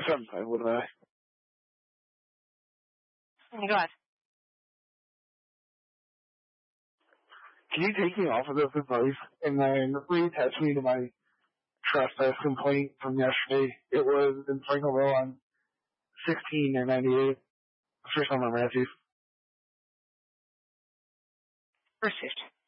Sometime, wouldn't I? Go ahead. Can you take me off of this advice and then reattach me to my trespass complaint from yesterday? It was in Frankleville on 16 or 98. For Summer Matthews. Received.